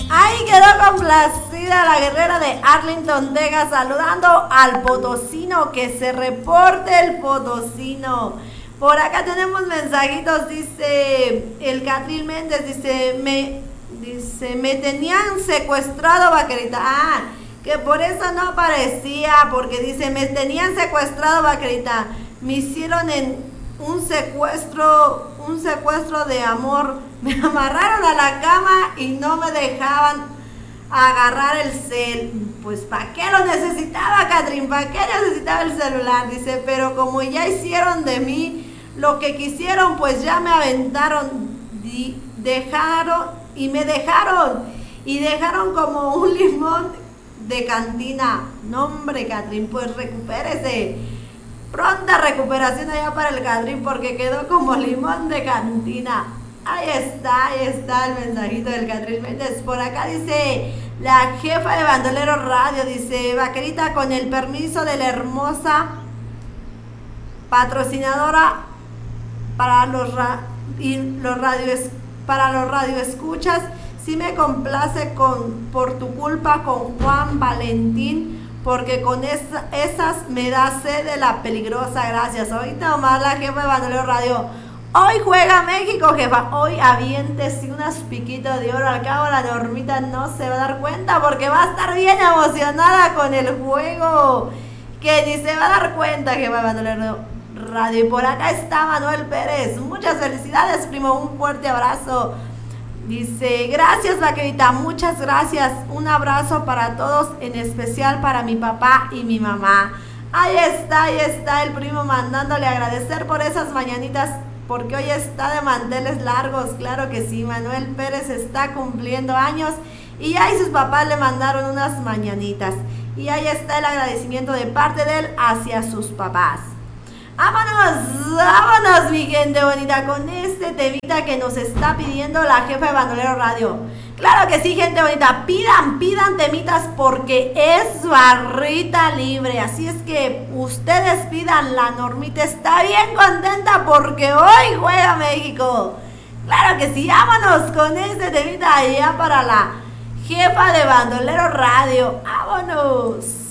Ahí quedó complacida la guerrera de Arlington, Texas, saludando al potosino, que se reporte el potosino. Por acá tenemos mensajitos, dice el Catril Méndez, dice, me tenían secuestrado, vaquerita. Ah, que por eso no aparecía, porque dice, me tenían secuestrado, vaquerita. Me hicieron en un secuestro de amor. Me amarraron a la cama y no me dejaban agarrar el cel. Pues ¿para qué lo necesitaba, Catrín? ¿Para qué necesitaba el celular? Dice, pero como ya hicieron de mí lo que quisieron, pues ya me aventaron, dejaron como un limón de cantina. No, hombre, Catrín, pues recupérese. Pronta recuperación allá para el Catrín, porque quedó como limón de cantina. Ahí está el mensajito del Catril Méndez. Por acá dice la jefa de Bandolero Radio, dice, vaquerita, con el permiso de la hermosa patrocinadora para los radioescuchas, sí me complace por tu culpa con Juan Valentín, porque con esas me da sed de la peligrosa. Gracias. Ahorita nomás la jefa de Bandolero Radio. Hoy juega México, jefa. Hoy aviéntese unas piquitos de oro. Al cabo la Normita no se va a dar cuenta, porque va a estar bien emocionada con el juego, que ni se va a dar cuenta, jefa de Bandolero Radio. Y por acá está Manuel Pérez. Muchas felicidades, primo. Un fuerte abrazo. Dice, gracias, vaquerita, muchas gracias. Un abrazo para todos, en especial para mi papá y mi mamá. Ahí está el primo mandándole agradecer por esas mañanitas, porque hoy está de manteles largos. Claro que sí, Manuel Pérez está cumpliendo años y ahí sus papás le mandaron unas mañanitas. Y ahí está el agradecimiento de parte de él hacia sus papás. Vámonos, mi gente bonita, con este temita que nos está pidiendo la jefa de Bandolero Radio. Claro que sí, gente bonita, pidan temitas, porque es barrita libre. Así es que ustedes pidan, la Normita está bien contenta porque hoy juega México. Claro que sí, vámonos con este temita allá para la jefa de Bandolero Radio. Vámonos.